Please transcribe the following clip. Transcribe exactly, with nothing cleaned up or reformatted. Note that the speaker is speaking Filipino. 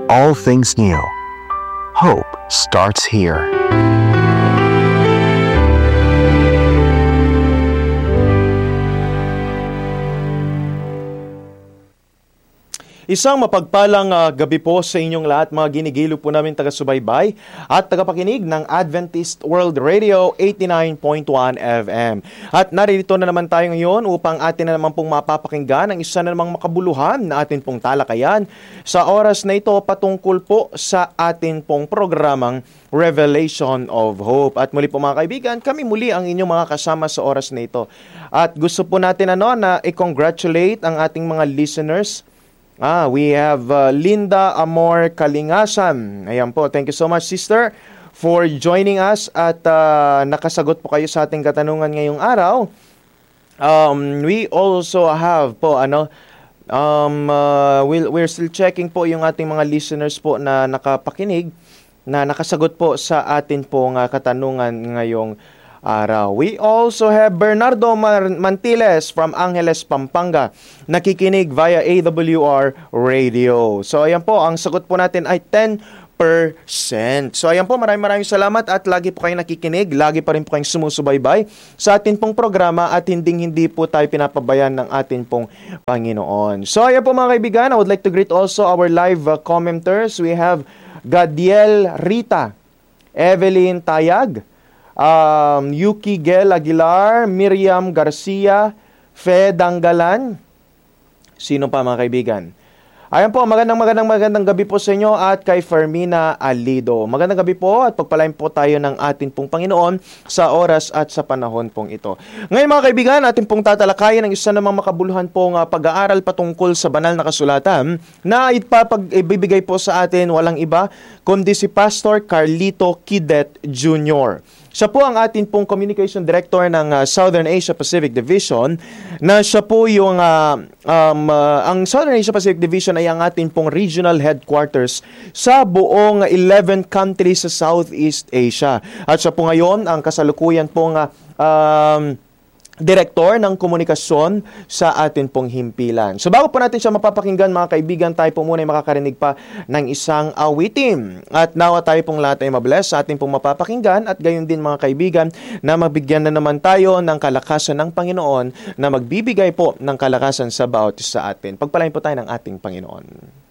all things new. Hope starts here. Isang mapagpalang uh, gabi po sa inyong lahat, mga ginigilo po namin taga-subaybay at tagapakinig ng Adventist World Radio eighty-nine point one F M. At narito na naman tayo ngayon upang atin na naman pong mapapakinggan ang isa na namang makabuluhan na atin pong talakayan sa oras na ito patungkol po sa atin pong programang Revelation of Hope. At muli po mga kaibigan, kami muli ang inyong mga kasama sa oras na ito. At gusto po natin ano na i-congratulate ang ating mga listeners. Ah, we have uh, Linda Amor Kalingasan. Ayan po, thank you so much sister for joining us at uh, nakasagot po kayo sa ating katanungan ngayong araw. Um, we also have po ano um uh, we'll, we're still checking po yung ating mga listeners po na nakapakinig na nakasagot po sa atin pong uh, katanungan ngayong araw. We also have Bernardo Mantiles from Angeles, Pampanga, nakikinig via A W R Radio. So ayan po, ang sagot po natin ay ten percent. So ayan po, maraming maraming salamat at lagi po kayong nakikinig, lagi pa rin po kayong sumusubaybay sa atin pong programa at hindi hindi po tayo pinapabayan ng atin pong Panginoon. So ayan po mga kaibigan, I would like to greet also our live uh, commenters. We have Gadiel Rita, Evelyn Tayag, Um, Yuki Gel Aguilar, Miriam Garcia, Fe Danggalan. Sino pa mga kaibigan? Ayan po, magandang magandang magandang gabi po sa inyo at kay Fermina Alido. Magandang gabi po at pagpalain po tayo ng atin pong Panginoon sa oras at sa panahon pong ito. Ngayon mga kaibigan, atin pong tatalakayin ang isa namang makabuluhan pong uh, pag-aaral patungkol sa banal na kasulatan na ipapag-ibigay po sa atin walang iba kundi si Pastor Carlito Kidet Junior Siya po ang atin pong Communication Director ng uh, Southern Asia Pacific Division na siya po yung uh, um, uh, ang Southern Asia Pacific Division ay ang atin pong regional headquarters sa buong eleven countries sa Southeast Asia. At siya po ngayon ang kasalukuyan pong uh, um, Direktor ng komunikasyon sa atin pong himpilan. So bago po natin siya mapapakinggan mga kaibigan, tayo po muna ay makakarinig pa ng isang awitin. At nawa tayo pong lahat ay mabless sa atin pong mapapakinggan at gayon din mga kaibigan na mabigyan na naman tayo ng kalakasan ng Panginoon na magbibigay po ng kalakasan sa bawat isa sa atin. Pagpalain po tayo ng ating Panginoon.